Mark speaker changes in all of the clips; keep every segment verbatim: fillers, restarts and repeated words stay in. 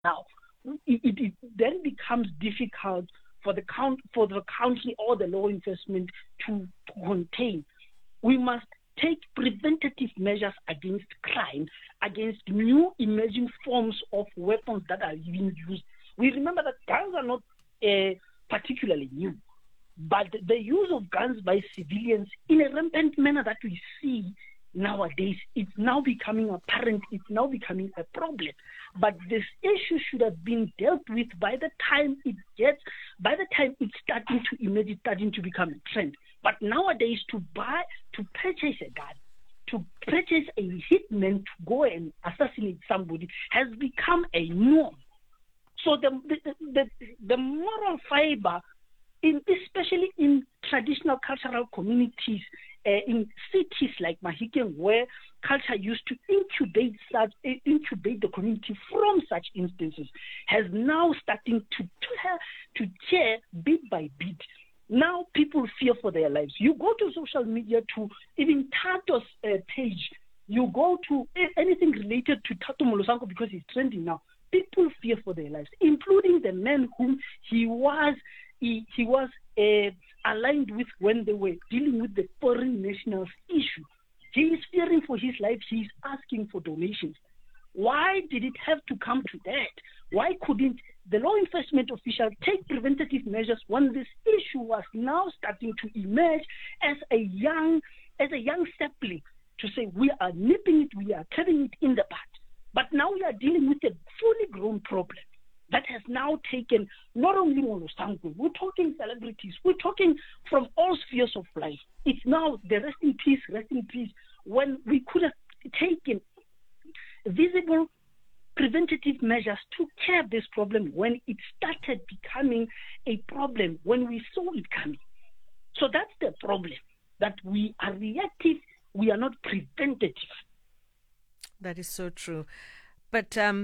Speaker 1: Now, it, it, it then becomes difficult for the count for the country or the law enforcement to, to contain. We must take preventative measures against crime, against new emerging forms of weapons that are being used. We remember that guns are not uh, particularly new, but the use of guns by civilians in a rampant manner that we see nowadays, it's now becoming apparent, it's now becoming a problem. But this issue should have been dealt with by the time it gets, by the time it's starting to emerge, it's starting to become a trend. But nowadays, to buy, to purchase a gun, to purchase a hitman to go and assassinate somebody has become a norm. So the the, the, the moral fiber, in, especially in traditional cultural communities, uh, in cities like Mahikeng, where culture used to incubate such incubate the community from such instances, has now starting to tear, to tear bit by bit. Now people fear for their lives. You go to social media, to even Tato's uh, page, you go to anything related to Tato Molosango because he's trending now. People fear for their lives, including the men whom he was he, he was uh, aligned with when they were dealing with the foreign nationals issue. He is fearing for his life. He is asking for donations. Why did it have to come to that? Why couldn't the law enforcement official take preventative measures when this issue was now starting to emerge as a young as a young sapling, to say we are nipping it, we are carrying it in the bud. But now we are dealing with a fully grown problem that has now taken not only Molosango, we're talking celebrities, we're talking from all spheres of life. It's now the rest in peace, rest in peace, when we could have taken visible preventative measures to curb this problem when it started becoming a problem, when we saw it coming. So that's the problem, that we are reactive, we are not preventative.
Speaker 2: That is so true. But um,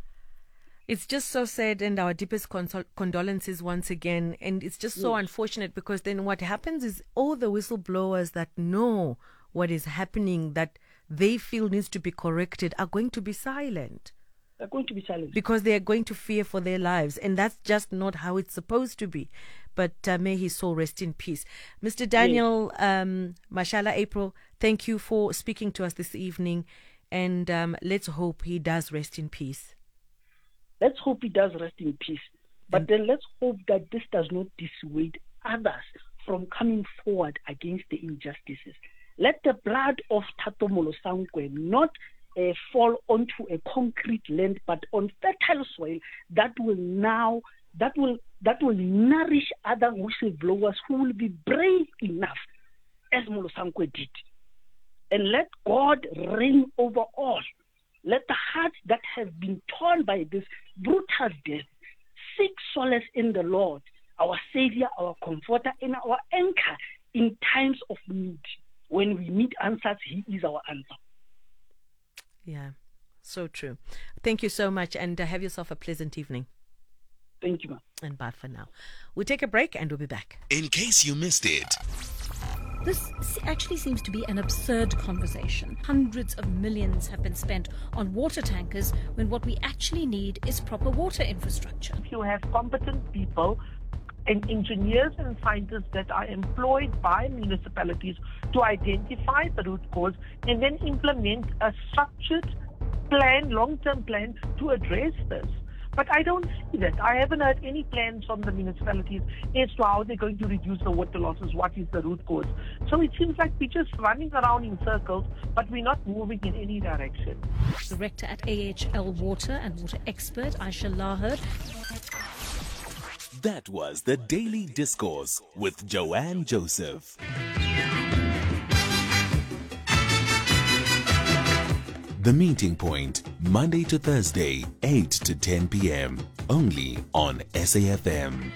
Speaker 2: it's just so sad, and our deepest consol- condolences once again. And it's just so yes. unfortunate, because then what happens is all the whistleblowers that know what is happening, that they feel needs to be corrected, are going to be silent.
Speaker 1: They're going to be silent.
Speaker 2: Because they are going to fear for their lives. And that's just not how it's supposed to be. But uh, may his soul rest in peace. Mister Daniel yes. um, Mashala April, thank you for speaking to us this evening. And um, let's hope he does rest in peace.
Speaker 1: Let's hope he does rest in peace. But then let's hope that this does not dissuade others from coming forward against the injustices. Let the blood of Tato Molosango not uh, fall onto a concrete land, but on fertile soil that will now that will that will nourish other whistleblowers who will be brave enough, as Molosango did. And let God reign over all. Let the hearts that have been torn by this brutal death seek solace in the Lord, our Savior, our Comforter, and our anchor in times of need. When we need answers, He is our answer.
Speaker 2: Yeah, so true. Thank you so much, and uh, have yourself a pleasant evening.
Speaker 1: Thank you, ma'am.
Speaker 2: And bye for now. We'll take a break and we'll be back.
Speaker 3: In case you missed it.
Speaker 4: This actually seems to be an absurd conversation. Hundreds of millions have been spent on water tankers when what we actually need is proper water infrastructure.
Speaker 5: If you have competent people and engineers and scientists that are employed by municipalities to identify the root cause and then implement a structured plan, long-term plan to address this. But I don't see that. I haven't heard any plans from the municipalities as to how they're going to reduce the water losses, what is the root cause. So it seems like we're just running around in circles, but we're not moving in any direction.
Speaker 4: Director at A H L Water and water expert Aisha Lahar.
Speaker 3: That was the Daily Discourse with Joanne Joseph. The Meeting Point, Monday to Thursday, eight to ten p.m. Only on S A F M.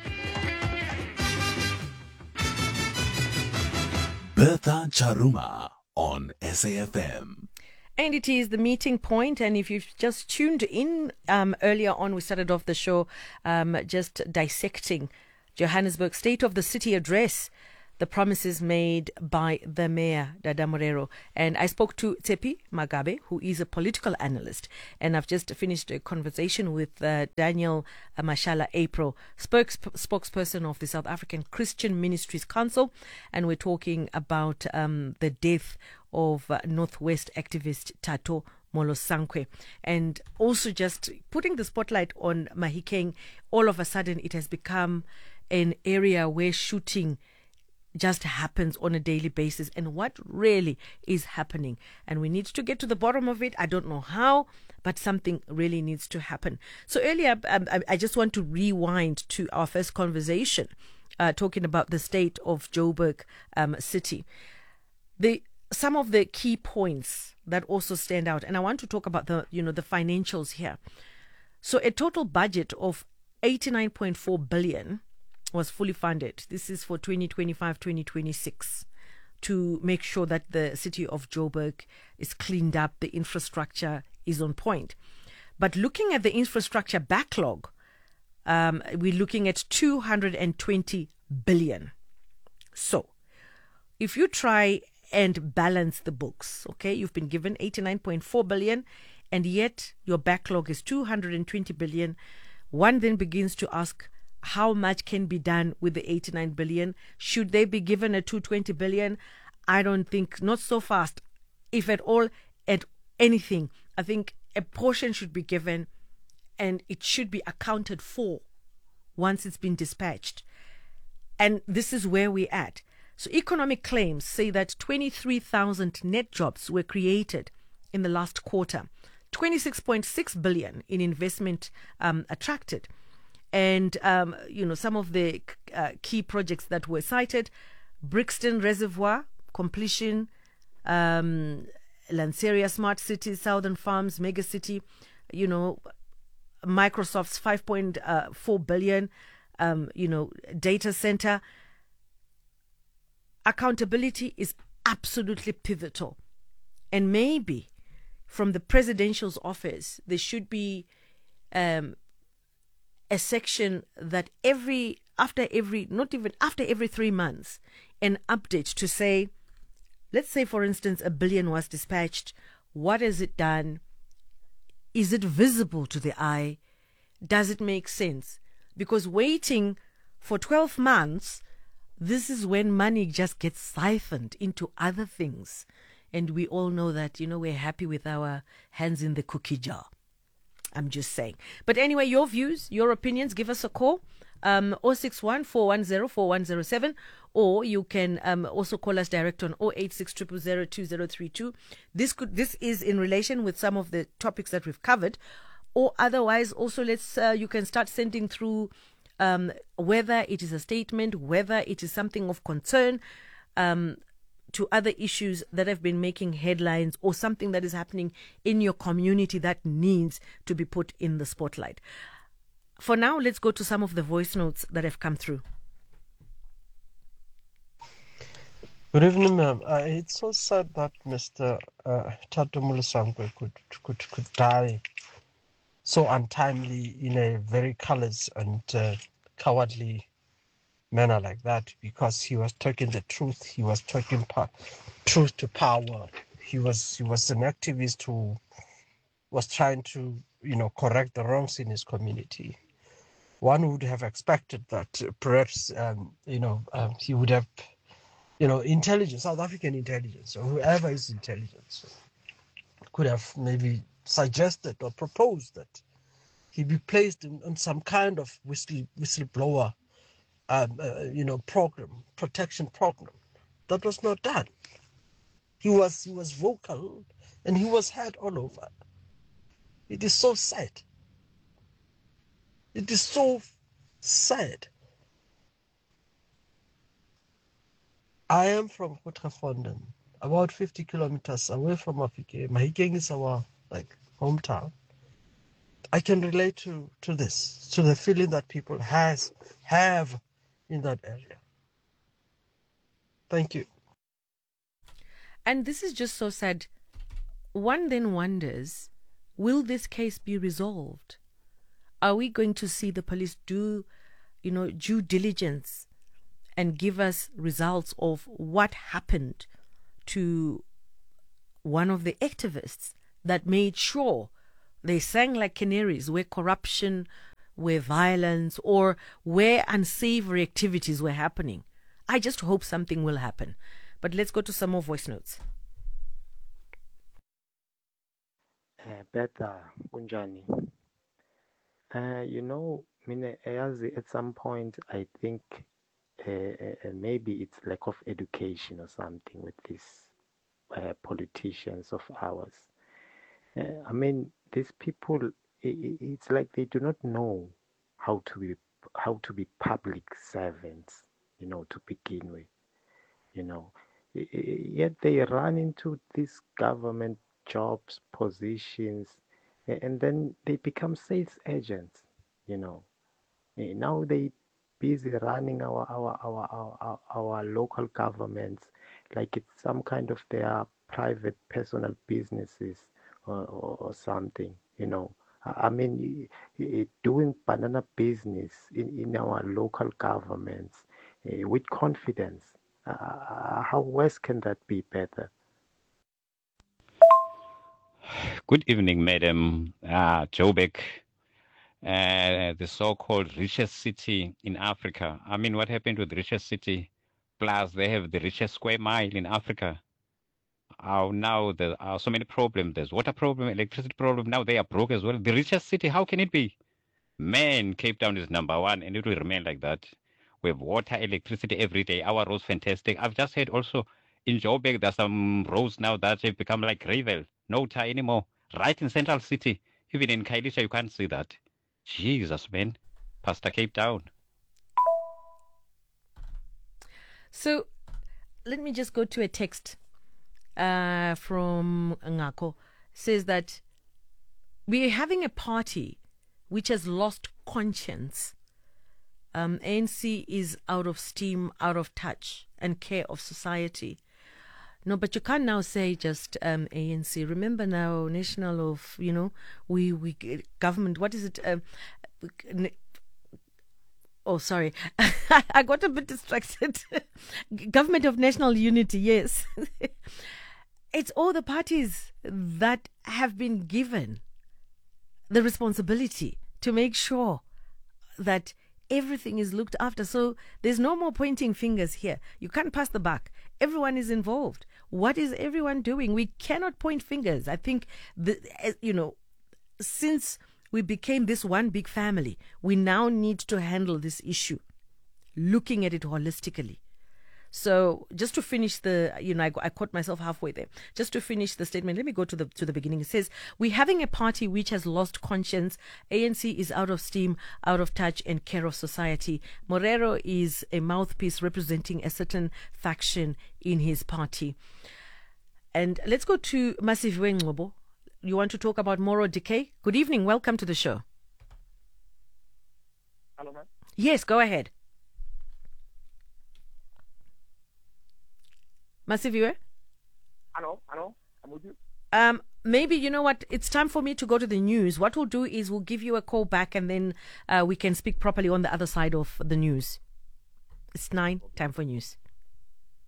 Speaker 3: Bertha Charuma on S A F M.
Speaker 2: And it is The Meeting Point, and if you've just tuned in um, earlier on, we started off the show um, just dissecting Johannesburg State of the City Address the promises made by the mayor, Dada Morero. And I spoke to Tshepi Magabe, who is a political analyst. And I've just finished a conversation with uh, Daniel Mashala April, spokes- spokesperson of the South African Christian Ministries Council. And we're talking about um, the death of uh, Northwest activist Thato Molosankwe, and also just putting the spotlight on Mahikeng. All of a sudden, it has become an area where shooting just happens on a daily basis, and what really is happening. And we need to get to the bottom of it. I don't know how, but something really needs to happen. So earlier, um, I, I just want to rewind to our first conversation, uh, talking about the state of Joburg um, city. The some of the key points that also stand out, and I want to talk about the you know the financials here. So a total budget of eighty-nine point four billion was fully funded. This is for twenty twenty-five to twenty twenty-six, to make sure that the city of Joburg is cleaned up, the infrastructure is on point. But looking at the infrastructure backlog, um, we're looking at two hundred twenty billion. So if you try and balance the books, okay, you've been given eighty-nine point four billion, and yet your backlog is two hundred twenty billion. One then begins to ask, how much can be done with the eighty-nine billion? Should they be given a two hundred twenty billion? I don't think, not so fast, if at all, at anything. I think a portion should be given, and it should be accounted for once it's been dispatched. And this is where we're at. So economic claims say that twenty-three thousand net jobs were created in the last quarter, twenty-six point six billion in investment um, attracted. And, um, you know, some of the uh, key projects that were cited: Brixton Reservoir completion, um, Lanseria Smart City, Southern Farms, Mega City, you know, Microsoft's five point four billion, um, you know, data center. Accountability is absolutely pivotal. And maybe from the presidential's office, there should be um, a section that every, after every, not even after every three months, an update to say, let's say, for instance, a billion was dispatched. What has it done? Is it visible to the eye? Does it make sense? Because waiting for twelve months, this is when money just gets siphoned into other things. And we all know that, you know, we're happy with our hands in the cookie jar. I'm just saying. But anyway, your views, your opinions, give us a call. Um, zero six one, four one zero, four one zero seven, or you can um, also call us direct on zero eight six, zero zero zero, two zero three two. This could this is in relation with some of the topics that we've covered. Or otherwise, also, let's uh, you can start sending through Um, whether it is a statement, whether it is something of concern um, to other issues that have been making headlines, or something that is happening in your community that needs to be put in the spotlight. For now, let's go to some of the voice notes that have come through.
Speaker 6: Good evening, ma'am. Uh, it's so sad that Mister Uh, Thato Molosankwe could, could, could die so untimely in a very callous and uh, cowardly manner like that, because he was talking the truth. He was talking pa- truth to power. He was he was an activist who was trying to, you know, correct the wrongs in his community. One would have expected that uh, perhaps, um, you know, um, he would have, you know, intelligence, South African intelligence, or whoever is intelligence, could have maybe suggested or proposed that he be placed in, in some kind of whistle, whistleblower, um, uh, you know, program, protection program. That was not done. He was he was vocal, and he was heard all over. It is so sad. It is so sad. I am from Kotrafonden, about fifty kilometers away from Mahikeng. Mahikeng is our like hometown. I can relate to, to this, to the feeling that people has have in that area. Thank you.
Speaker 2: And this is just so sad. One then wonders, will this case be resolved? Are we going to see the police do, you know, due diligence and give us results of what happened to one of the activists that made sure they sang like canaries where corruption, where violence, or where unsavory activities were happening. I just hope something will happen. But let's go to some more voice notes.
Speaker 7: Uh, better, Unjani. Uh, you know, at some point, I think uh, uh, maybe it's lack of education or something with these uh, politicians of ours. Uh, I mean, these people, it, it's like they do not know how to be how to be public servants, you know, to begin with, you know. Yet they run into these government jobs, positions, and then they become sales agents, you know. Now they busy running our our our our, our, our local governments like it's some kind of their private personal businesses or, or, or something, you know. I mean, doing banana business in, in our local governments uh, with confidence, uh, how worse can that be better?
Speaker 8: Good evening, Madam uh, Joburg, uh, the so-called richest city in Africa. I mean, what happened with the richest city? Plus, they have the richest square mile in Africa. Uh, now there are so many problems. There's water problem, electricity problem. Now they are broke as well. The richest city, how can it be? Man, Cape Town is number one, and it will remain like that. We have water, electricity every day. Our roads fantastic. I've just heard also in Joburg there's some roads now that have become like gravel. No tar anymore. Right in Central City. Even in Kailisha, you can't see that. Jesus, man. Pastor Cape Town.
Speaker 2: So, let me just go to a text uh, from Ngako. Says that we're having a party which has lost conscience. Um, A N C is out of steam, out of touch, and care of society. No, but you can't now say just um, A N C. Remember now, national of, you know, we, we government, what is it? Um, oh, sorry. I got a bit distracted. Government of National Unity, yes. It's all the parties that have been given the responsibility to make sure that everything is looked after. So there's no more pointing fingers here. You can't pass the buck. Everyone is involved. What is everyone doing? We cannot point fingers. I think, the, you know, since we became this one big family, we now need to handle this issue, looking at it holistically. So just to finish the, you know, I, I caught myself halfway there. Just to finish the statement, let me go to the to the beginning. It says, we're having a party which has lost conscience. A N C is out of steam, out of touch, and care of society. Morero is a mouthpiece representing a certain faction in his party. And let's go to Masiviwe Ngcobo. You want to talk about moral decay? Good evening. Welcome to the show.
Speaker 9: Hello, ma'am.
Speaker 2: Yes, go ahead. Masiviwe?
Speaker 9: Hello, hello, I'm with you.
Speaker 2: Um, maybe, you know what, it's time for me to go to the news. What we'll do is we'll give you a call back and then uh, we can speak properly on the other side of the news. It's nine, time for news.